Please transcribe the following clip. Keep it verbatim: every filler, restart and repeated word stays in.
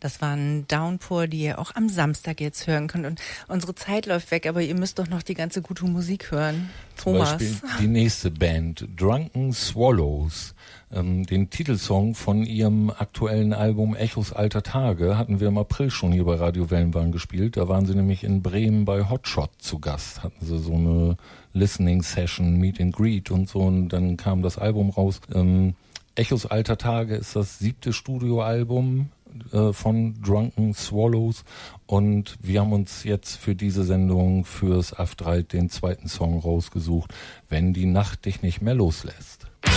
Das war ein Downpour, die ihr auch am Samstag jetzt hören könnt. Und unsere Zeit läuft weg, aber ihr müsst doch noch die ganze gute Musik hören. Zum Thomas. Beispiel die nächste Band, Drunken Swallows. Ähm, den Titelsong von ihrem aktuellen Album Echos alter Tage hatten wir im April schon hier bei Radio Wellenbahn gespielt. Da waren sie nämlich in Bremen bei Hotshot zu Gast. Hatten sie so eine Listening Session, Meet and Greet und so. Und dann kam das Album raus. Ähm, Echos alter Tage ist das siebte Studioalbum äh, von Drunken Swallows und wir haben uns jetzt für diese Sendung fürs Aftreit den zweiten Song rausgesucht, Wenn die Nacht dich nicht mehr loslässt.